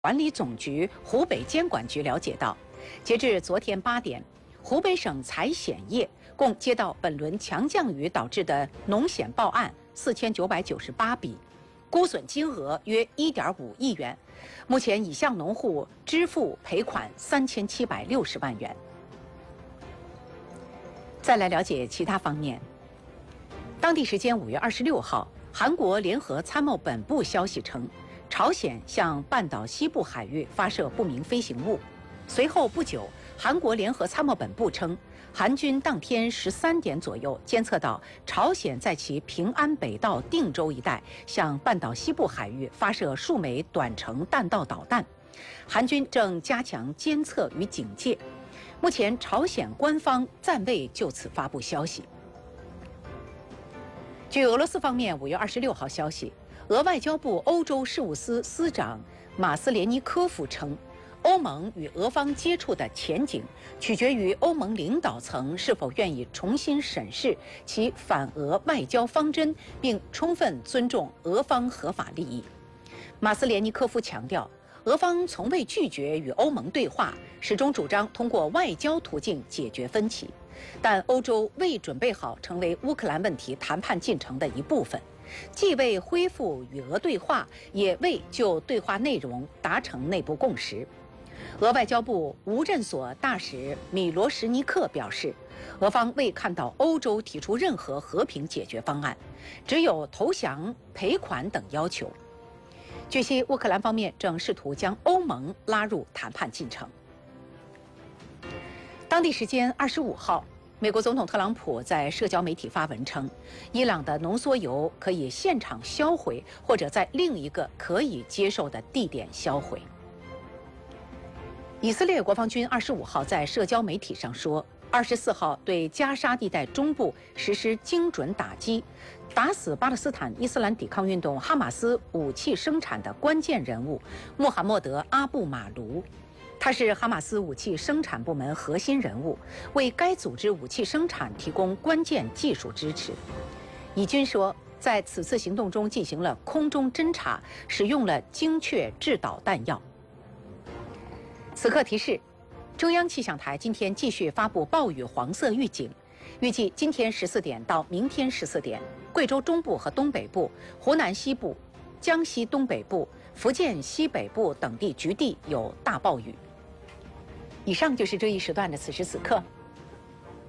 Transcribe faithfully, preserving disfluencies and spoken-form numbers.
管理总局湖北监管局了解到，截至昨天八点，湖北省财险业共接到本轮强降雨导致的农险报案四千九百九十八笔，估损金额约一点五亿元，目前已向农户支付赔款三千七百六十万元。再来了解其他方面。当地时间五月二十六号，韩国联合参谋本部消息称，朝鲜向半岛西部海域发射不明飞行物。随后不久，韩国联合参谋本部称，韩军当天十三点左右监测到朝鲜在其平安北道定州一带向半岛西部海域发射数枚短程弹道导弹，韩军正加强监测与警戒。目前，朝鲜官方暂未就此发布消息。据俄罗斯方面五月二十六号消息，俄外交部欧洲事务司司长马斯连尼科夫称，欧盟与俄方接触的前景取决于欧盟领导层是否愿意重新审视其反俄外交方针，并充分尊重俄方合法利益。马斯连尼科夫强调，俄方从未拒绝与欧盟对话，始终主张通过外交途径解决分歧，但欧洲未准备好成为乌克兰问题谈判进程的一部分，既未恢复与俄对话，也未就对话内容达成内部共识。俄外交部无镇所大使米罗什尼克表示，俄方未看到欧洲提出任何和平解决方案，只有投降、赔款等要求。据悉，乌克兰方面正试图将欧盟拉入谈判进程。当地时间二十五号，美国总统特朗普在社交媒体发文称，伊朗的浓缩铀可以现场销毁，或者在另一个可以接受的地点销毁。以色列国防军二十五号在社交媒体上说，二十四号对加沙地带中部实施精准打击，打死巴勒斯坦伊斯兰抵抗运动哈马斯武器生产的关键人物穆罕默德·阿布马卢。他是哈马斯武器生产部门核心人物，为该组织武器生产提供关键技术支持。以军说，在此次行动中进行了空中侦察，使用了精确制导弹药。此刻提示，中央气象台今天继续发布暴雨黄色预警，预计今天十四点到明天十四点，贵州中部和东北部、湖南西部、江西东北部、福建西北部等地局地有大暴雨。以上就是这一时段的此时此刻，